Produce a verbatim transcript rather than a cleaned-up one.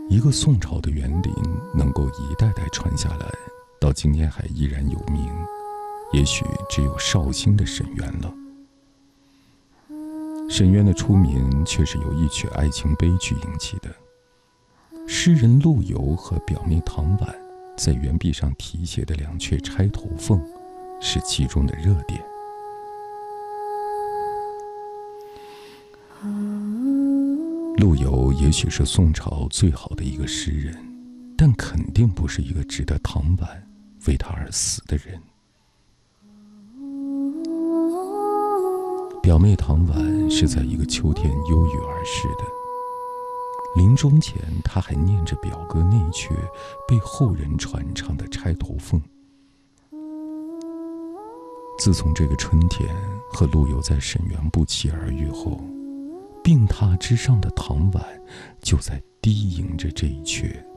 一个宋朝的园林能够一代代传下来，到今天还依然有名，也许只有绍兴的沈园了。沈园的出名却是由一曲爱情悲剧引起的。诗人陆游和表妹唐婉在园壁上题写的两阙钗头凤是其中的热点。陆游也许是宋朝最好的一个诗人，但肯定不是一个值得唐婉为他而死的人。表妹唐婉是在一个秋天忧郁而逝的，临终前他还念着表哥那阙被后人传唱的钗头凤。自从这个春天和陆游在沈园不期而遇后，病榻之上的唐婉就在低吟着这一阙